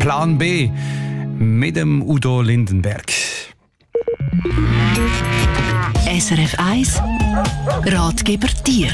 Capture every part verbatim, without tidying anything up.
Plan B mit dem Udo Lindenberg. S R F eins Ratgeber Tier.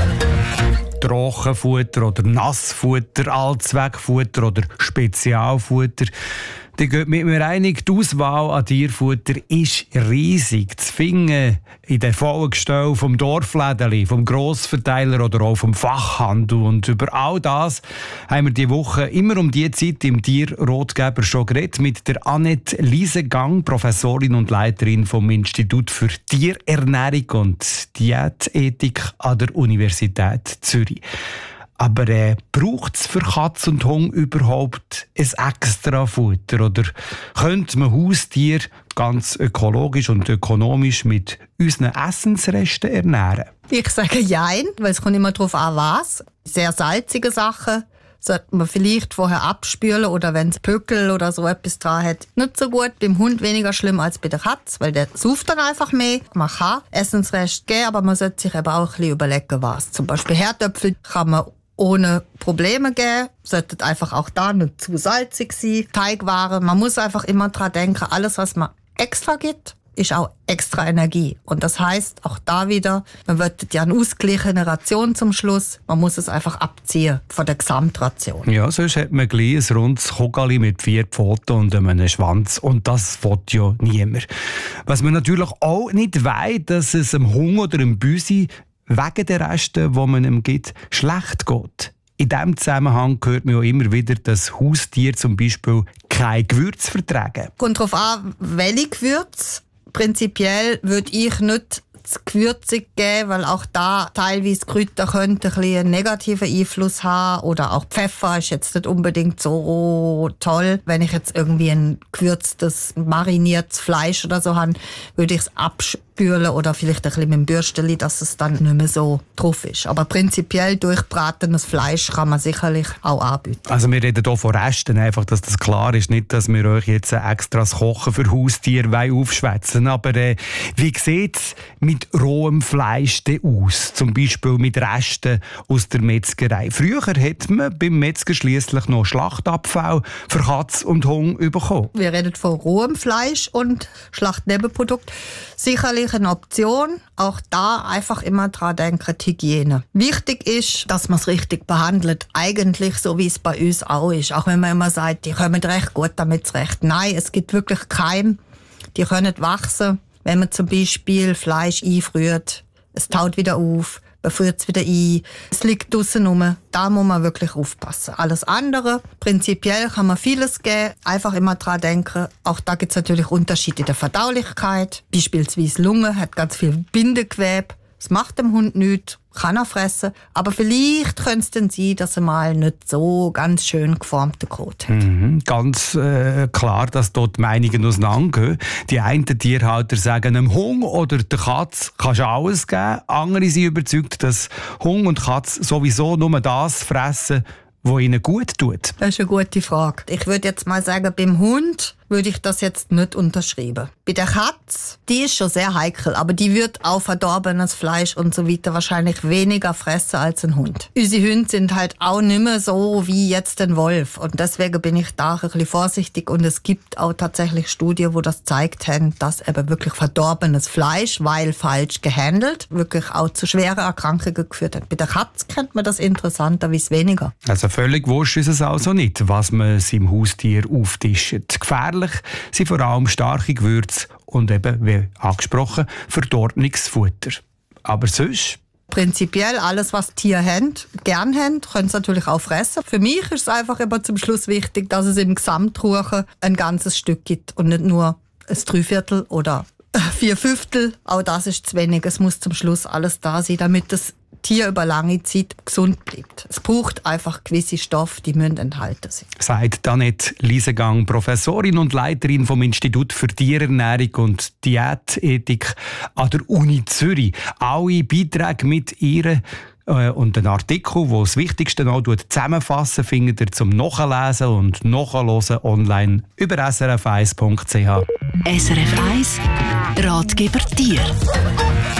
Trockenfutter oder Nassfutter, Allzweckfutter oder Spezialfutter. Die geht mit mir einig, die Auswahl an Tierfutter ist riesig. Zu finden in den vollen Gestellen vom Dorflädeli, vom Grossverteiler oder auch vom Fachhandel. Und über all das haben wir diese Woche immer um diese Zeit im Tierratgeber schon geredet mit der Annette Liesegang, Professorin und Leiterin vom Institut für Tierernährung und Diätethik an der Universität Zürich. Aber äh, braucht es für Katz und Hund überhaupt ein extra Futter? Oder könnte man Haustier ganz ökologisch und ökonomisch mit unseren Essensresten ernähren? Ich sage jein, weil es kommt immer darauf an, was. Sehr salzige Sachen sollte man vielleicht vorher abspülen oder wenn es Pöckel oder so etwas dran hat. Nicht so gut, beim Hund weniger schlimm als bei der Katze, weil der sauft dann einfach mehr. Man kann Essensreste geben, aber man sollte sich eben auch ein bisschen überlegen, was. Zum Beispiel Herdöpfel kann man ohne Probleme geben, sollte einfach auch da nicht zu salzig sein. Teigwaren, man muss einfach immer dran denken, alles was man extra gibt, ist auch extra Energie. Und das heisst, auch da wieder, man wird ja eine ausgeglichene Ration zum Schluss, man muss es einfach abziehen von der Gesamtration. Ja, sonst hat man gleich ein rundes Kogali mit vier Pfoten und einem Schwanz. Und das will ja niemand. Was man natürlich auch nicht weiss, dass es einem Hund oder einem Büsi wegen der Reste, die man ihm gibt, schlecht geht. In diesem Zusammenhang hört man ja immer wieder, dass Haustiere zum Beispiel kein Gewürz vertragen. Kommt darauf an, welche Gewürze. Prinzipiell würde ich nicht zu gewürzig geben, weil auch da teilweise Kräuter könnten ein bisschen einen negativen Einfluss haben. Oder auch Pfeffer ist jetzt nicht unbedingt so toll. Wenn ich jetzt irgendwie ein gewürztes, mariniertes Fleisch oder so habe, würde ich es abspülen oder vielleicht ein bisschen mit dem Bürsteli, dass es dann nicht mehr so drauf ist. Aber prinzipiell durchbratenes Fleisch kann man sicherlich auch anbieten. Also wir reden hier von Resten, einfach, dass das klar ist. Nicht, dass wir euch jetzt extra das Kochen für Haustiere aufschwätzen. Aber äh, wie sieht es mit rohem Fleisch aus? Zum Beispiel mit Resten aus der Metzgerei. Früher hat man beim Metzger schliesslich noch Schlachtabfall für Katz und Hund bekommen. Wir reden von rohem Fleisch und Schlachtnebenprodukt. Sicherlich eine Option. Auch da einfach immer dran denken, die Hygiene. Wichtig ist, dass man es richtig behandelt. Eigentlich so, wie es bei uns auch ist. Auch wenn man immer sagt, die kommen recht gut damit zurecht. Nein, es gibt wirklich Keime, die können wachsen. Wenn man zum Beispiel Fleisch einfriert, es taut wieder auf, man friert es wieder ein, es liegt draussen rum. Da muss man wirklich aufpassen. Alles andere, prinzipiell kann man vieles geben. Einfach immer dran denken, auch da gibt es natürlich Unterschiede in der Verdaulichkeit. Beispielsweise Lunge hat ganz viel Bindegewebe. Das macht dem Hund nichts, kann er fressen. Aber vielleicht könnte es dann sein, dass er mal nicht so ganz schön geformten Kot hat. Mhm, ganz äh, klar, dass dort die Meinungen auseinandergehen. Die einen Tierhalter sagen, einem Hund oder der Katz kannst du alles geben. Andere sind überzeugt, dass Hund und Katz sowieso nur das fressen, was ihnen gut tut. Das ist eine gute Frage. Ich würde jetzt mal sagen, beim Hund würde ich das jetzt nicht unterschreiben. Bei der Katze, die ist schon sehr heikel, aber die wird auch verdorbenes Fleisch und so weiter wahrscheinlich weniger fressen als ein Hund. Unsere Hunde sind halt auch nicht mehr so wie jetzt ein Wolf und deswegen bin ich da ein bisschen vorsichtig und es gibt auch tatsächlich Studien, wo das gezeigt haben, dass eben wirklich verdorbenes Fleisch, weil falsch gehandelt, wirklich auch zu schweren Erkrankungen geführt hat. Bei der Katze kennt man das interessanterweise weniger. Also völlig wurscht ist es also nicht, was man seinem Haustier auftischt. Gefährlich sind vor allem starke Gewürze und eben, wie angesprochen, verdorbenes Futter. Aber sonst? Prinzipiell alles, was Tiere haben, gern haben, können sie natürlich auch fressen. Für mich ist es einfach immer zum Schluss wichtig, dass es im Gesamtkuchen ein ganzes Stück gibt und nicht nur ein Dreiviertel oder vier Fünftel. Auch das ist zu wenig. Es muss zum Schluss alles da sein, damit das Tier über lange Zeit gesund bleibt. Es braucht einfach gewisse Stoffe, die müssen enthalten sein. Sagt Annette Liesegang, Professorin und Leiterin vom Institut für Tierernährung und Diätethik an der Uni Zürich. Alle Beiträge mit ihr äh, und einen Artikel, der das Wichtigste noch zusammenfassen, findet ihr zum Nachlesen und Nachhören online über s r f eins punkt c h. S R F eins Ratgeber Tier.